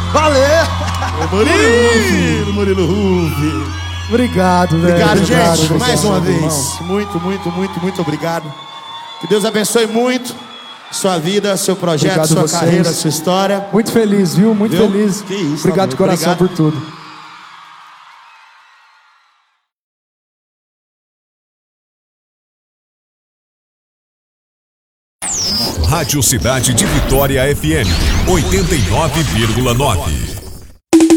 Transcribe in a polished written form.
Valeu! Murilo Ruff. Obrigado, velho. Obrigado, gente. Obrigado, Mais uma vez. irmão. Muito obrigado. Que Deus abençoe muito sua vida, seu projeto, Obrigado sua vocês. carreira, sua história. Muito feliz, viu? Muito Viu? feliz. Que isso, Obrigado de amigo. coração Obrigado. por tudo. Rádio Cidade de Vitória FM 89,9.